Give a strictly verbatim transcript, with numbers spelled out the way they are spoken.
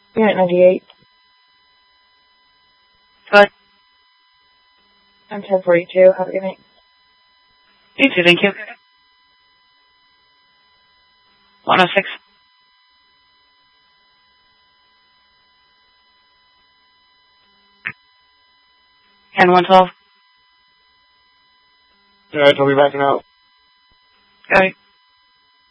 You're at ninety-eight. Good. I'm ten forty-two. Have a good night. You too, thank you. one oh six. ten one twelve. Alright, I'll be backing out. Okay.